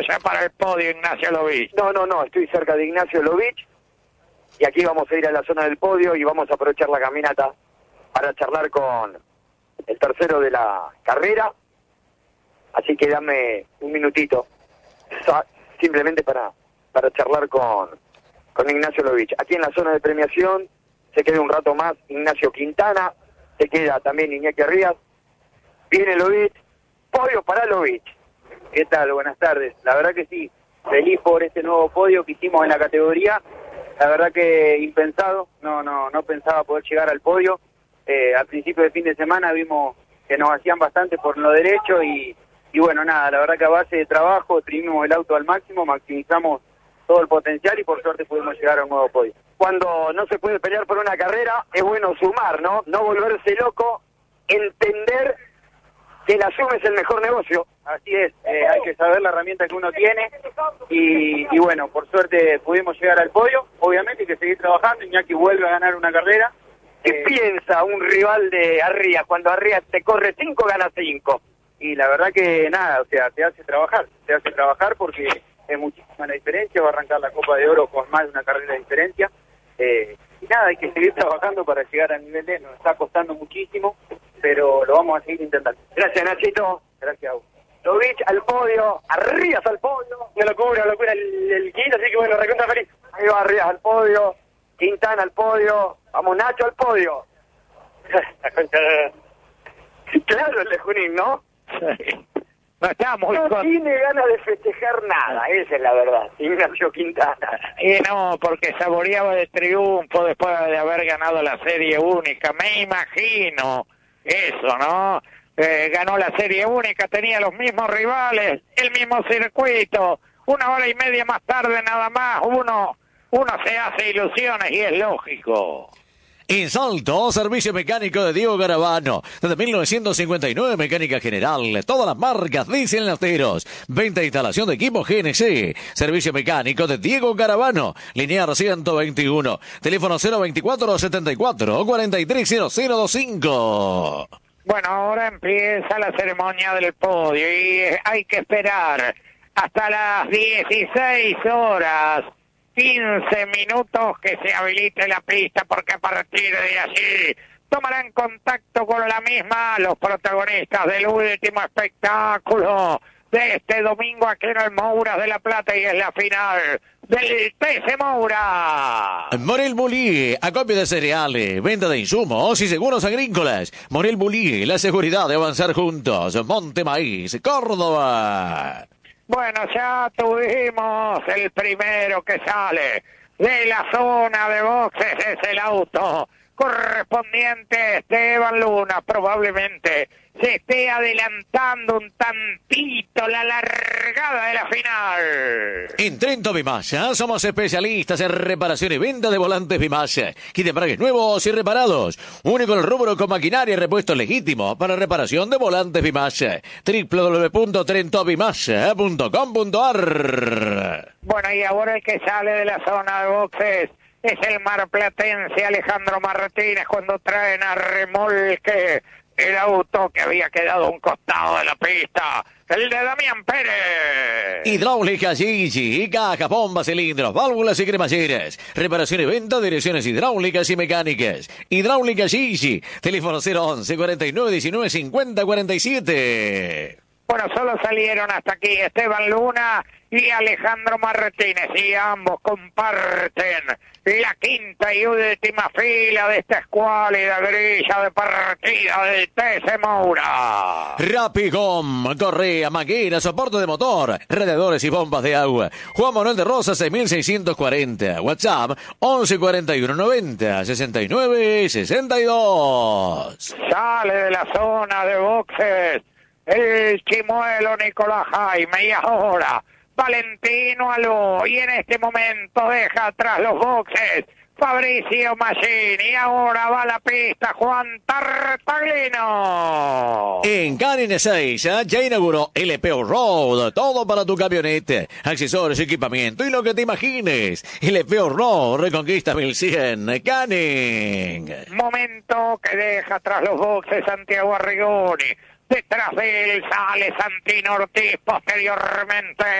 ya para el podio, Ignacio Lovich? No, estoy cerca de Ignacio Lovich y aquí vamos a ir a la zona del podio y vamos a aprovechar la caminata para charlar con el tercero de la carrera, así que dame un minutito, simplemente para charlar con Ignacio Lovich. Aquí en la zona de premiación se queda un rato más Ignacio Quintana, se queda también Iñaki Rías, viene Lovich, podio para Lovich. ¿Qué tal? Buenas tardes. La verdad que sí, feliz por este nuevo podio que hicimos en la categoría. La verdad que impensado, no pensaba poder llegar al podio. Al principio de fin de semana vimos que nos hacían bastante por lo derecho y bueno, nada, la verdad que a base de trabajo exprimimos el auto al máximo, maximizamos todo el potencial y por suerte pudimos llegar a un nuevo podio. Cuando no se puede pelear por una carrera es bueno sumar, ¿no? No volverse loco, entender que la suma es el mejor negocio. Así es, hay que saber la herramienta que uno tiene y bueno, por suerte pudimos llegar al podio. Obviamente hay que seguir trabajando, Iñaki vuelve a ganar una carrera. ¿Qué piensa un rival de Arrías cuando Arrías te corre 5, gana 5? Y la verdad que nada, o sea, te hace trabajar porque es muchísima la diferencia, va a arrancar la Copa de Oro con más de una carrera de diferencia. Y nada, hay que seguir trabajando para llegar al nivel de, nos está costando muchísimo, pero lo vamos a seguir intentando. Gracias, Nachito. Gracias a vos. Lovich al podio, Arrías al podio. Una locura el quinto, así que bueno, recontra feliz. Ahí va Arrías al podio, Quintana al podio, vamos Nacho al podio. Claro, el de Junín, ¿no? No está muy No tiene ganas de festejar nada, esa es la verdad, Ignacio Quintana. Y no, porque saboreaba de triunfo después de haber ganado la serie única, me imagino eso, ¿no? Ganó la serie única, tenía los mismos rivales, el mismo circuito, 1 hora y media más tarde nada más, uno se hace ilusiones y es lógico. En Salto, servicio mecánico de Diego Garavano. Desde 1959, mecánica general. Todas las marcas dicen lasteros. Venta e instalación de equipo GNC. Servicio mecánico de Diego Garavano. Linear 121. Teléfono 024-74-430025. Bueno, ahora empieza la ceremonia del podio y hay que esperar hasta las 16 horas. 15 minutos que se habilite la pista, porque a partir de allí tomarán contacto con la misma los protagonistas del último espectáculo de este domingo aquí en el Moura de la Plata, y es la final del TC Moura. Morel Bulí, acopio de cereales, venta de insumos y seguros agrícolas. Morel Bulí, la seguridad de avanzar juntos. Monte Maíz, Córdoba. Bueno, ya tuvimos el primero que sale de la zona de boxes, es el auto correspondiente a Esteban Luna. Probablemente se esté adelantando un tantito la largada de la final. En Trento Bimasa somos especialistas en reparación y venta de volantes Bimasa y de embragues nuevos y reparados. Único en el rubro con maquinaria y repuestos legítimos para reparación de volantes Bimasa. www.trentobimasa.com.ar. Bueno, y ahora el que sale de la zona de boxes es el marplatense Alejandro Martínez, cuando traen a remolque el auto que había quedado a un costado de la pista, el de Damián Pérez. Hidráulica Gigi, cajas, bombas, cilindros, válvulas y cremalleras. Reparación y venta de direcciones hidráulicas y mecánicas. Hidráulica Gigi, teléfono 011 49 19 50 47. Bueno, solo salieron hasta aquí Esteban Luna y Alejandro Martínez, y ambos comparten la quinta y última fila de esta escuálida grilla de partida del TC Moura. Rapicom, correa, manguera, soporte de motor, radiadores y bombas de agua. Juan Manuel de Rosas 6640. WhatsApp 11 41 90 69 62. Sale de la zona de boxes el chimuelo Nicolás Jaime, y ahora Valentino Aló, y en este momento deja atrás los boxes Fabricio Machini, y ahora va a la pista Juan Tartaglino. En Canin 6 ya inauguró LPO Road, todo para tu camioneta, accesorios, equipamiento y lo que te imagines. LPO Road, Reconquista 1100, Canin. Momento que deja atrás los boxes Santiago Arrigoni. Detrás de él sale Santino Ortiz, posteriormente